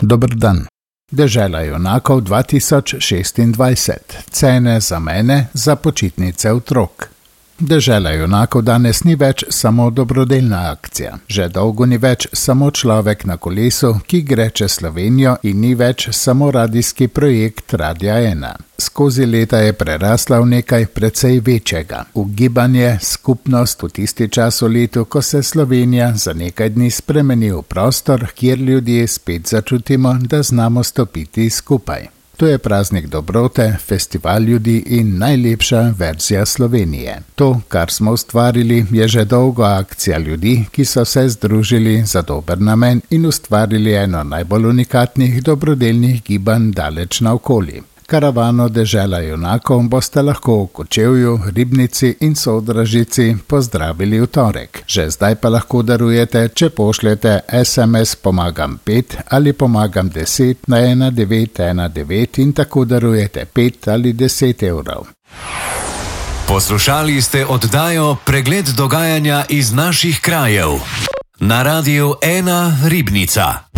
Dober dan. Dežela junakov 2026. Cene za mene za počitnice otrok. Dežela junakov danes ni več samo dobrodelna akcija. Že dolgo ni več samo človek na kolesu, ki gre čez Slovenijo, in ni več samo radijski projekt Radia 1. Skozi leta je prerasla v nekaj precej večjega. Ugibanje, skupnost v tisti čas v letu, ko se Slovenija za nekaj dni spremeni v prostor, kjer ljudje spet začutimo, da znamo stopiti skupaj. To je praznik dobrote, festival ljudi in najlepša verzija Slovenije. To, kar smo ustvarili, je že dolgo akcija ljudi, ki so se združili za dober namen in ustvarili eno najbolj unikatnih dobrodelnih gibanj daleč naokoli. Karavano Dežela junakov boste lahko v Kočevju, Ribnici in Sodražici pozdravili v torek. Že zdaj pa lahko darujete, če pošljete SMS Pomagam 5 ali Pomagam 10 na 1919 in tako darujete 5 ali 10 evrov. Poslušali ste oddajo Pregled dogajanja iz naših krajev na Radiu 1 Ribnica.